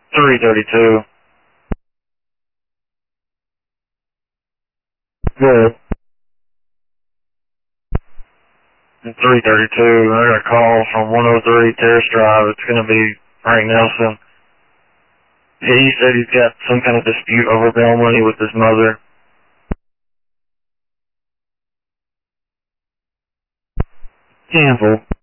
332. Good. 332. I got a call from 103 Terrace Drive. It's going to be Frank Nelson. He said he's got some kind of dispute over bail money with his mother. Cancel.